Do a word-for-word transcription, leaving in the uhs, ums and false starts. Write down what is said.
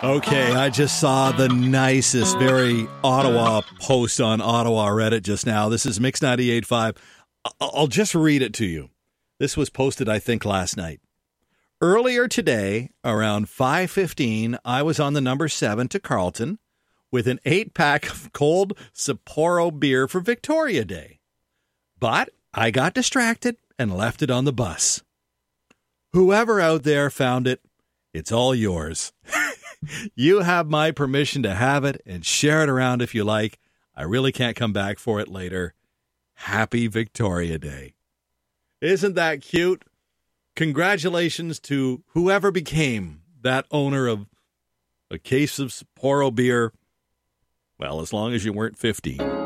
Okay, I just saw the nicest, very Ottawa post on Ottawa Reddit just now. This is Mix ninety-eight point five. I'll just read it to you. This was posted, I think, last night. Earlier today, around five fifteen, I was on the number seven to Carleton with an eight-pack of cold Sapporo beer for Victoria Day. But I got distracted and left it on the bus. Whoever out there found it, it's all yours. You have my permission to have it and share it around if you like. I really can't come back for it later. Happy Victoria Day. Isn't that cute? Congratulations to whoever became that owner of a case of Sapporo beer. Well, as long as you weren't fifteen.